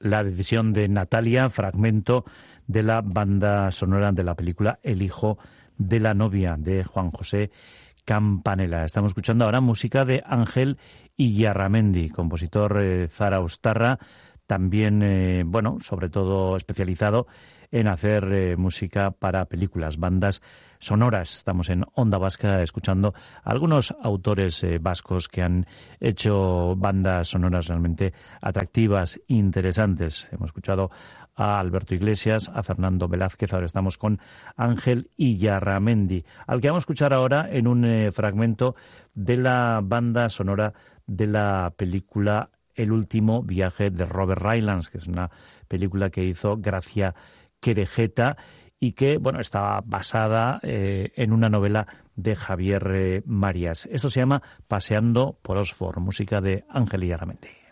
la decisión de Natalia, fragmento de la banda sonora de la película El hijo de la novia, de Juan José Campanella. Estamos escuchando ahora música de Ángel Illarramendi, compositor zaraustarra, también, sobre todo especializado en hacer música para películas, bandas sonoras. Estamos en Onda Vasca escuchando a algunos autores vascos que han hecho bandas sonoras realmente atractivas, interesantes. Hemos escuchado a Alberto Iglesias, a Fernando Velázquez, ahora estamos con Ángel Illarramendi, al que vamos a escuchar ahora en un fragmento de la banda sonora de la película El último viaje de Robert Rylance, que es una película que hizo Gracia Querejeta y que, está basada en una novela de Javier Marías. Esto se llama Paseando por Oxford, música de Ángel Illarramendi.